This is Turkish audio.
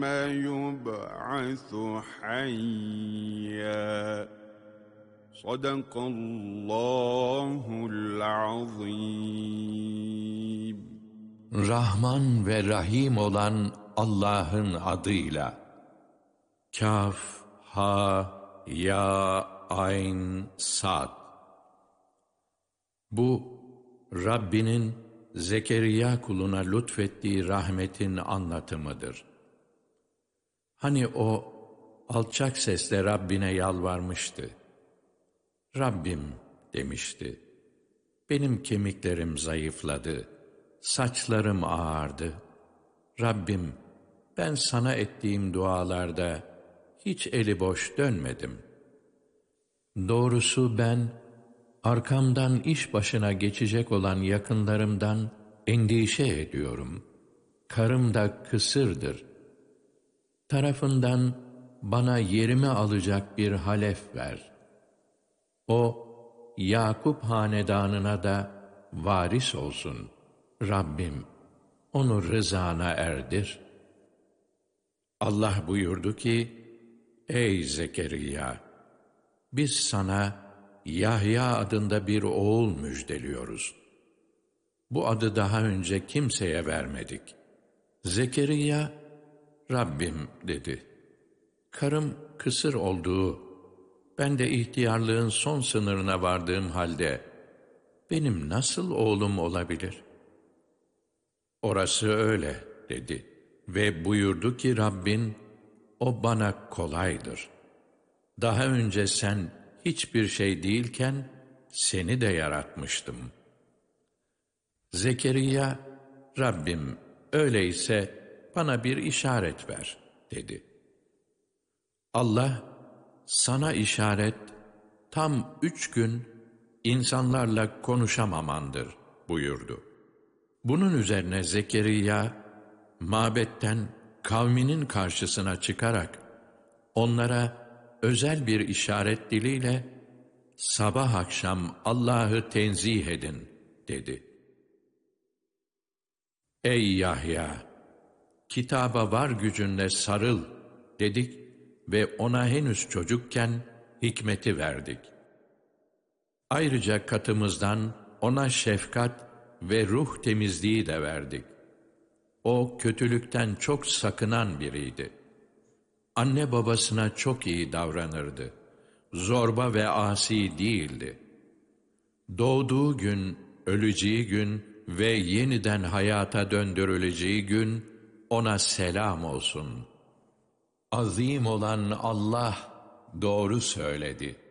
ما يبعث حيا صدق الله العظيم. Rahman ve Rahim olan Allah'ın adıyla. Kaf, ha, ya, ayn, sad. Bu, Rabbinin Zekeriya kuluna lütfettiği rahmetin anlatımıdır. Hani o, alçak sesle Rabbine yalvarmıştı. Rabbim demişti, benim kemiklerim zayıfladı, saçlarım ağardı. Rabbim, ben sana ettiğim dualarda hiç eli boş dönmedim. Doğrusu ben, arkamdan iş başına geçecek olan yakınlarımdan endişe ediyorum. Karım da kısırdır. Tarafından bana yerimi alacak bir halef ver. O, Yakup hanedanına da varis olsun. Rabbim, onu rızana erdir. Allah buyurdu ki, ey Zekeriya! Biz sana Yahya adında bir oğul müjdeliyoruz. Bu adı daha önce kimseye vermedik. Zekeriya, Rabbim dedi. Karım kısır olduğu, ben de ihtiyarlığın son sınırına vardığım halde, benim nasıl oğlum olabilir? Orası öyle dedi ve buyurdu ki Rabbin, o bana kolaydır. Daha önce sen hiçbir şey değilken, seni de yaratmıştım. Zekeriya, Rabbim öyleyse bana bir işaret ver dedi. Allah, sana işaret tam 3 gün insanlarla konuşamamandır buyurdu. Bunun üzerine Zekeriya, mabetten kavminin karşısına çıkarak, onlara özel bir işaret diliyle, sabah akşam Allah'ı tenzih edin dedi. Ey Yahya! Kitaba var gücünle sarıl dedik ve ona henüz çocukken hikmeti verdik. Ayrıca katımızdan ona şefkat ve ruh temizliği de verdik. O kötülükten çok sakınan biriydi. Anne babasına çok iyi davranırdı. Zorba ve asi değildi. Doğduğu gün, öleceği gün ve yeniden hayata döndürüleceği gün ona selam olsun. Azim olan Allah doğru söyledi.